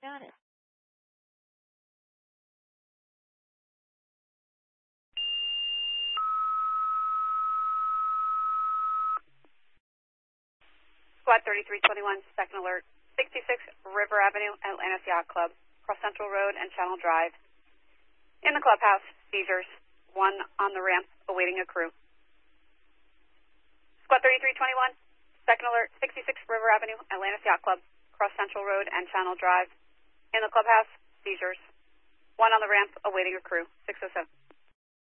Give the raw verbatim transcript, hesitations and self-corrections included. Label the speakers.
Speaker 1: Got it.
Speaker 2: Squad thirty-three twenty-one, second alert, sixty-six River Avenue, Atlantis Yacht Club, Cross Central Road and Channel Drive. In the clubhouse, seizures, one on the ramp awaiting a crew. Squad thirty-three twenty-one, second alert, sixty-six River Avenue, Atlantis Yacht Club, Cross Central Road and Channel Drive. In the clubhouse, seizures, one on the ramp awaiting a crew, six oh seven.